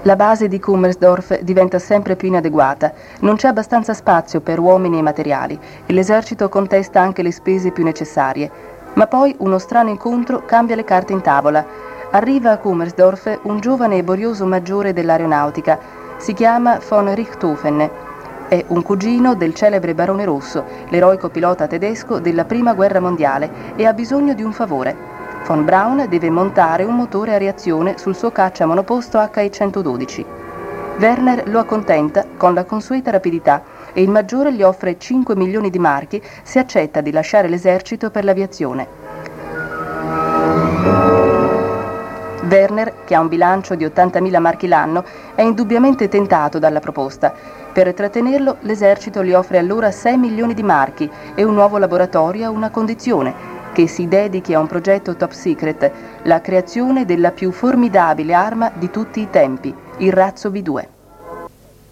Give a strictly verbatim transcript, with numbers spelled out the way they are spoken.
La base di Kummersdorf diventa sempre più inadeguata, non c'è abbastanza spazio per uomini e materiali e l'esercito contesta anche le spese più necessarie. Ma poi uno strano incontro cambia le carte in tavola. Arriva a Kummersdorf un giovane e borioso maggiore dell'aeronautica, si chiama von Richthofen. È un cugino del celebre Barone Rosso, l'eroico pilota tedesco della Prima Guerra Mondiale, e ha bisogno di un favore. Von Braun deve montare un motore a reazione sul suo caccia monoposto acca i centododici. Werner lo accontenta con la consueta rapidità e il maggiore gli offre cinque milioni di marchi se accetta di lasciare l'esercito per l'aviazione. Werner, che ha un bilancio di ottantamila marchi l'anno, è indubbiamente tentato dalla proposta. Per trattenerlo, l'esercito gli offre allora sei milioni di marchi e un nuovo laboratorio a una condizione: che si dedichi a un progetto top secret, la creazione della più formidabile arma di tutti i tempi, il razzo V due.